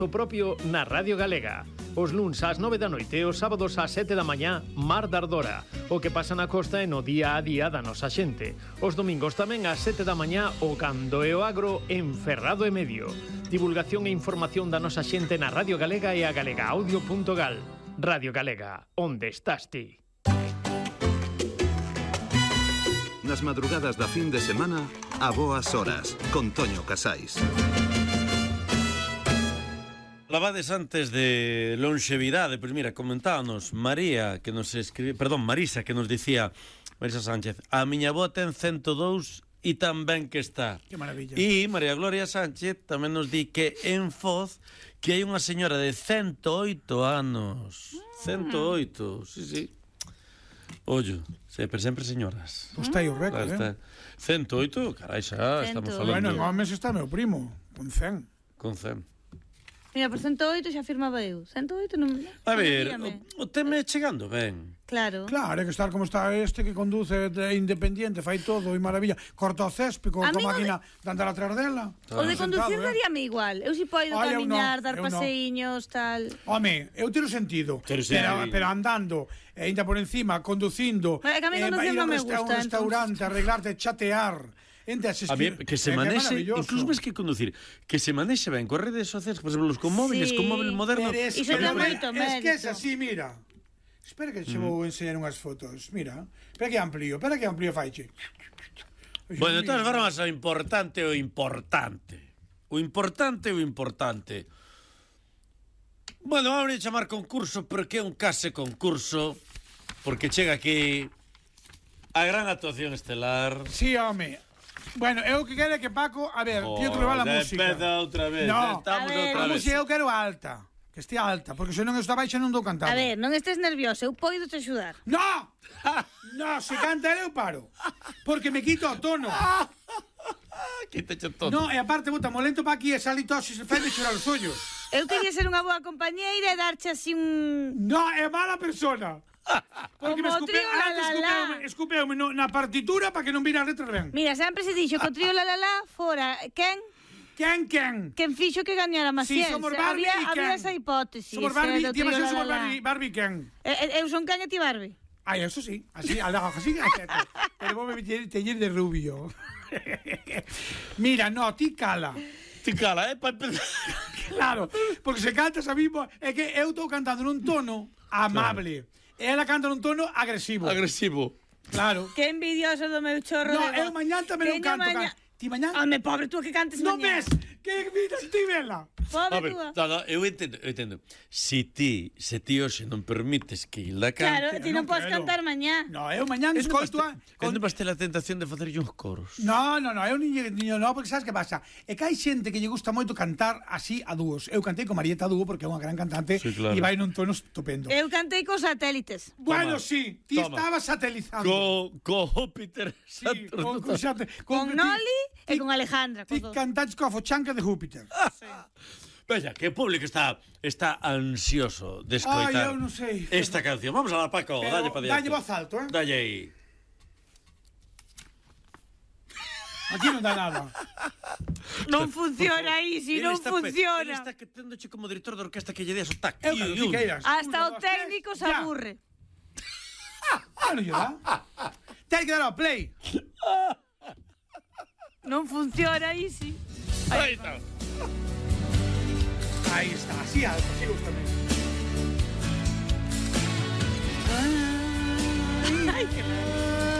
O propio na Radio Galega. Os luns ás 9 da noite e os sábados ás 7 da mañá, Mar da Ardora. O que pasa na costa e no día a día da nosa xente. Os domingos tamén ás 7 da mañá, o Cando e o Agro en Ferrado e Medio. Divulgación e información da nosa xente na Radio Galega e a galegaaudio.gal. Radio Galega, onde estás ti? Nas madrugadas da fin de semana, a boas horas, con Toño Casais. Labades antes de longevidade, pois mira, comentábanos Marisa, que nos dicía, Marisa Sánchez, a miña avó ten 102 e tan ben que está. Que maravilla. E María Gloria Sánchez tamén nos di que en Foz que hai unha señora de 108 anos. 108, sí. Ollo, sempre señoras. Pois está aí o récord, 108, carai, xa estamos falando. Bueno, en homes está meu primo, con 100. Con 100. Mira, por 108 xa firmaba eu. 108 non... A ver, o teme chegando ben. Claro. Claro, hai que estar como está este que conduce independiente, fai todo e maravilla. Corta o césped con a máquina de andar atrás dela. O de conducir daríame igual. Eu si podo camiñar, dar paseíños, tal. Home, eu tiro sentido. Pero andando, ainda por encima, conducindo, ir a un restaurante, arreglarte, chatear. A mí, que se manexe, incluso máis que conducir, que se manexe ben con redes sociais, por exemplo, con móviles, con móvil moderno. Iso ten moito mérito. Es que es así, mira. Espera que che vou enseñar unhas fotos. Mira, espera que amplío faiche. Bueno, de todas formas, o importante. Bueno, vamos a chamar concurso, porque é un case concurso, porque chega aquí a gran actuación estelar. Sí, home. Bueno, eu que quero é que Paco, a ver, tío que levar a música. Empeza outra vez, estamos outra vez. A música eu quero alta, que estea alta, porque se non está baixa non dou cantar. A ver, non estés nervioso, eu podo te axudar. No, se canta eu paro, porque me quito o tono. Quítache o tono. No, e aparte bota molento pa aquí e salitosis, faime chorar os ollos. Eu quería ser unha boa compañeira e darche así un... No, é mala persona. Porque como me escupeume na partitura para que non vira a letra ben. Mira, sempre se dixo que o trío la fora Quen fixo que gañara Maciel. Sí, somos Barbie e Ken. Había esa hipótesis. Somos Barbie, ti vas a somos Barbie e Ken. Eu son Ken e ti Barbie. Ai, eso sí, así, pero vos me teñir de rubio. Mira, no, ti cala. Ti cala, Claro, porque se cantas a mismo, é que eu estou cantando nun tono amable. E ela canta nun tono agresivo. Claro. Que envidioso do meu chorro. No, eu mañán tamén non canto. Ti mañán? Home, pobre tú que cantes mañán. Non ves? Que miras ti, vela? Pobre túa. Eu entendo. Se ti hoxe non permites que Hilda cante... Claro, ti non podes cantar mañá. No, eu mañán escoito... Non vas ter a tentación de facerlle uns coros. No, eu niño non, porque sabes que pasa? É que hai xente que lle gusta moito cantar así a dúos. Eu cantei con Marieta a dúo porque é unha gran cantante e vai nun tono estupendo. Eu cantei cos satélites. Bueno, sí, ti estabas satelizando. Co Júpiter. Con Noli e con Alejandra. Ti cantaches coa fochanca de Júpiter. Vaya, que o público está ansioso de escoitar esta canción. Vamos a la Paco, dalle para diante. Dalle voz alto, Dalle aí. Aquí non dá nada. Non funciona aí, si non funciona. Ele está quetendoche como director de orquesta que lle des o tac. Hasta o técnico se aburre. Non lle dá. Ten que dar ao play. Non funciona aí, si. Aí está. Ahí está, así alto, así gusta.